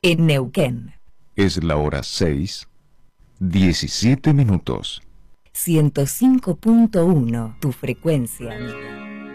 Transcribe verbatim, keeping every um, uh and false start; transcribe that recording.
en Neuquén. Es la hora seis, diecisiete minutos. ciento cinco punto uno, tu frecuencia, amiga.